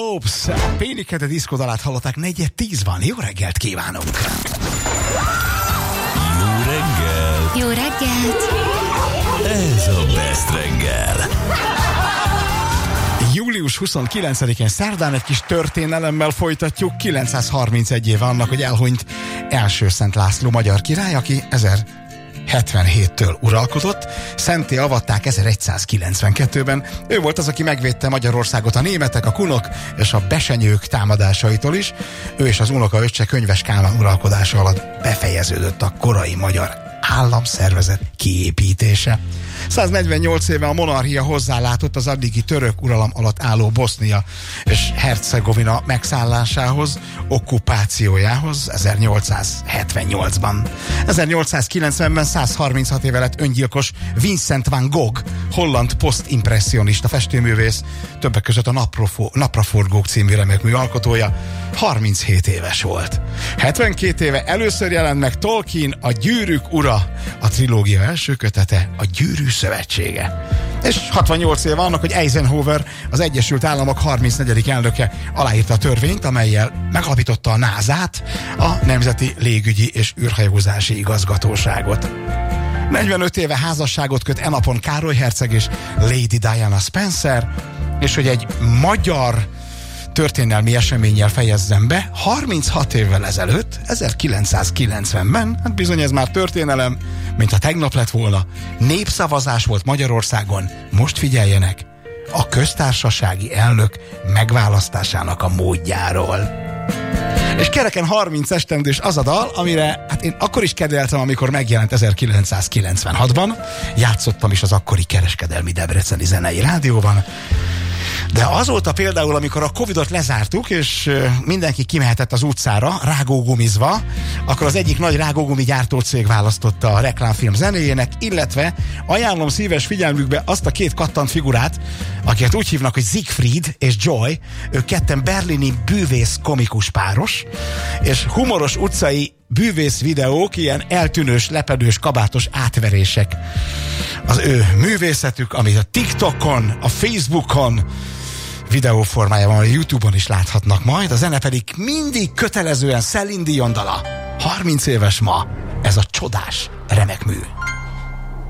Lopes, a Pénikede diszkodalát hallották, 9:10 van. Jó reggelt kívánunk! Jó reggelt! Jó reggelt! Ez a Best reggel. Július 29-én szerdán egy kis történelemmel folytatjuk. 931 éve annak, hogy elhunyt első Szent László magyar király, aki 1077-től uralkodott. Szentté avatták 1192-ben. Ő volt az, aki megvédte Magyarországot a németek, a kunok és a besenyők támadásaitól is. Ő és az unokaöccse Könyves Kálmán uralkodása alatt befejeződött a korai magyar államszervezet kiépítése. 148 éve a monarchia hozzálátott az addigi török uralom alatt álló Bosznia és Hercegovina megszállásához, okkupációjához 1878-ban. 1890-ben 136 éve lett öngyilkos Vincent van Gogh, holland posztimpresszionista festőművész, többek között a Napraforgók című remekmű alkotója, 37 éves volt. 72 éve először jelent meg Tolkien, a Gyűrűk ura, a trilógia első kötete, a Gyűrű szövetsége. És 68 éve annak, hogy Eisenhower, az Egyesült Államok 34. elnöke aláírta a törvényt, amellyel megalapította a NASA-t, a Nemzeti Légügyi és űrhajózási igazgatóságot. 45 éve házasságot köt enapon Károly herceg és Lady Diana Spencer, és hogy egy magyar történelmi eseménnyel fejezzem be, 36 évvel ezelőtt, 1990-ben, hát bizony ez már történelem, mint ha tegnap lett volna, népszavazás volt Magyarországon, most figyeljenek, a köztársasági elnök megválasztásának a módjáról. És kereken 30 esztendős az a dal, amire hát én akkor is kedveltem, amikor megjelent 1996-ban, játszottam is az akkori kereskedelmi debreceni zenei rádióban, de azóta például, amikor a Covidot lezártuk, és mindenki kimehetett az utcára, rágógumizva, akkor az egyik nagy rágógumi gyártócég választotta a reklámfilm zenéjének, illetve ajánlom szíves figyelmükbe azt a két kattant figurát, akiket úgy hívnak, hogy Siegfried és Joy, ők ketten berlini bűvész komikus páros, és humoros utcai bűvész videók, ilyen eltűnős, lepedős, kabátos átverések. Az ő művészetük, amit a TikTokon, a Facebookon, videóformájában, a YouTube-on is láthatnak majd, a zene pedig mindig kötelezően Celine Dion dala. 30 éves ma ez a csodás remekmű.